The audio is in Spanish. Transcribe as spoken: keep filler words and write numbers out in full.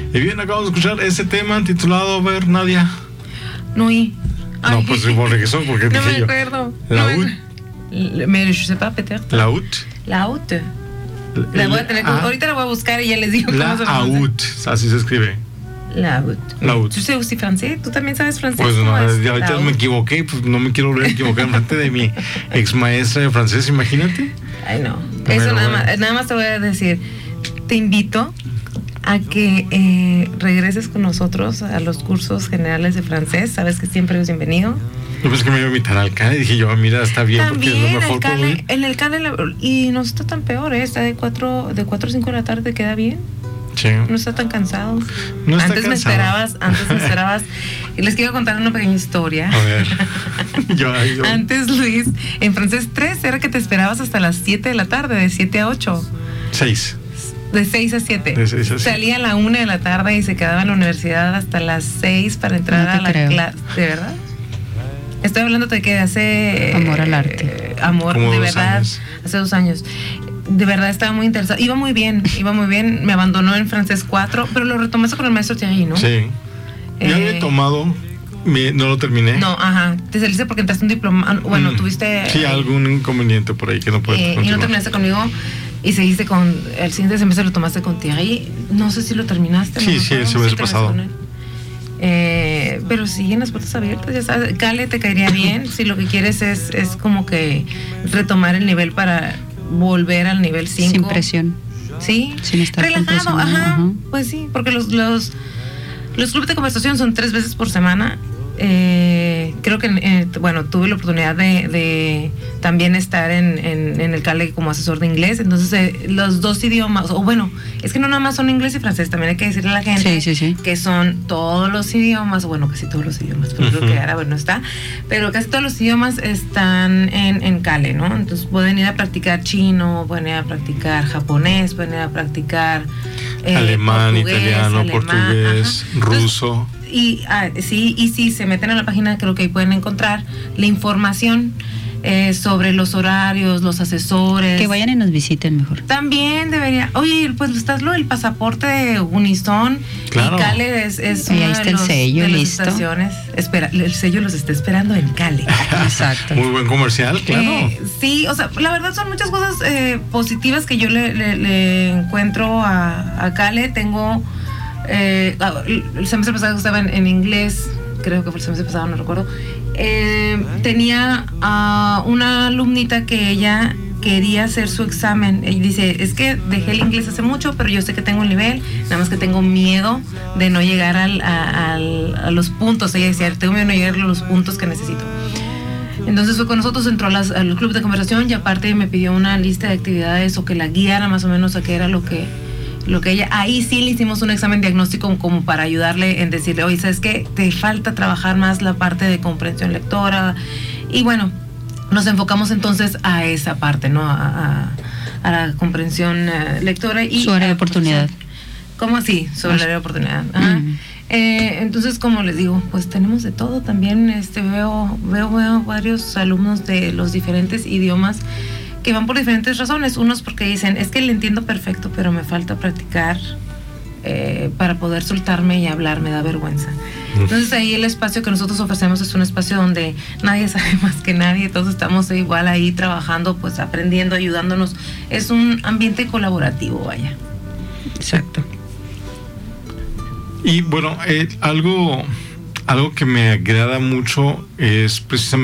Y bien, acabamos de escuchar ese tema titulado, a ver, Nadia. Nui. No, pues por regresó, porque no dije me yo. acuerdo. La no ut. Me... Mais je sais pas, peut-être. La ut. La ut. La voy a tener que... ah, Ahorita la voy a buscar y ya les digo La cómo se pronuncia. out, así se escribe. La ut. La ut. ¿Tú sabes francés? ¿Tú también sabes francés? Pues no, es? ya ahorita La me ut. equivoqué, pues no me quiero volver a equivocar en frente de mi ex maestra de francés, imagínate. Ay, no. Pero Eso nada bueno. más, nada más te voy a decir. Te invito a que eh, regreses con nosotros a los cursos generales de francés. Sabes que siempre eres bienvenido. Yo pensé que me iba a invitar al CALE y dije yo, mira, está bien, porque es También lo mejor el para Cale, mí. en el Cale la- y no está tan peor, ¿eh? Está de cuatro de cuatro a cinco de la tarde, queda bien. Sí. No está tan cansado. No está antes me cansado. esperabas, antes me esperabas. Y les quiero contar una pequeña historia. A ver. yo, yo, Antes, Luis, en francés tres era que te esperabas hasta las siete de la tarde, de siete a ocho. Seis. De seis a siete. De seis a siete. Salía a la una de la tarde y se quedaba en la universidad hasta las seis para entrar No te a la creo. clase. ¿De verdad? Estoy hablando de que hace... Amor al arte. eh, amor, Como de dos verdad. años. Hace dos años. De verdad estaba muy interesado. Iba muy bien, iba muy bien. Me abandonó en francés cuatro, pero lo retomaste con el maestro Thierry, ¿no? Sí. Eh, Yo había tomado, me- no lo terminé. No, ajá. Te saliste porque entraste un diploma. Bueno, Mm, tuviste... Sí, ahí, algún inconveniente por ahí que no puedes eh, y continuar. no terminaste conmigo y seguiste con... El siguiente semestre lo tomaste con Thierry. No sé si lo terminaste. Sí, no me sí, el acuerdo. semestre terminaste pasado. con él. Eh, pero siguen las puertas abiertas, ya sabes. Cale te caería bien si lo que quieres es, es como que retomar el nivel para volver al nivel cinco. Sin presión. Sí, Sin estar tan relajado, presionado, ajá. ajá. Pues sí, porque los, los, los clubes de conversación son tres veces por semana. Eh, creo que, eh, bueno, tuve la oportunidad de, de también estar en, en, en el Cale como asesor de inglés. Entonces, eh, los dos idiomas, o bueno, es que no nada más son inglés y francés, también hay que decirle a la gente Sí, sí, sí. que son todos los idiomas, bueno, casi todos los idiomas, pero creo Ujú. que árabe no está, pero casi todos los idiomas están en, en Cale, ¿no? Entonces pueden ir a practicar chino, pueden ir a practicar japonés, pueden ir a practicar eh, Alemán, portugués, italiano, alemán, portugués, ajá. Entonces, ruso. y ah, sí, y si se meten a la página, creo que ahí pueden encontrar la información eh, sobre los horarios, los asesores. Que vayan y nos visiten mejor. También debería. Oye, pues estás lo del pasaporte de Unison. Claro. Y Cale es, es Y ahí una está de, el los, sello, de las listo. estaciones. Espera, el sello los está esperando en Cale. Exacto. Muy buen comercial, claro. Eh, sí, o sea, la verdad son muchas cosas eh, positivas que yo le, le- le encuentro a, a Cale. Tengo. Eh, el semestre pasado estaba en, en inglés, creo que fue el semestre pasado, no recuerdo. Eh, tenía a una alumnita que ella quería hacer su examen y dice, es que dejé el inglés hace mucho, pero yo sé que tengo un nivel, nada más que tengo miedo de no llegar al, a, al- a los puntos. Ella decía, tengo miedo de no llegar a los puntos que necesito. Entonces fue con nosotros, entró a las- al club de conversación y aparte me pidió una lista de actividades o que la guiara más o menos a qué era lo que, lo que ella... Ahí sí le hicimos un examen diagnóstico como para ayudarle en decirle, oye, ¿sabes qué? Te falta trabajar más la parte de comprensión lectora. Y bueno, nos enfocamos entonces a esa parte, ¿no? A, a- a la comprensión eh, lectora y... Su área de a la oportunidad. ¿Cómo así? Sobre el área de oportunidad. Ajá. Ujú. Eh, entonces, como les digo, pues tenemos de todo. También este, veo, veo, veo varios alumnos de los diferentes idiomas que van por diferentes razones. Unos porque dicen, es que le entiendo perfecto, pero me falta practicar eh, para poder soltarme y hablar, me da vergüenza. Entonces ahí el espacio que nosotros ofrecemos es un espacio donde nadie sabe más que nadie, todos estamos igual ahí trabajando, pues aprendiendo, ayudándonos. Es un ambiente colaborativo, vaya. Exacto. Y bueno, eh, algo, algo que me agrada mucho es precisamente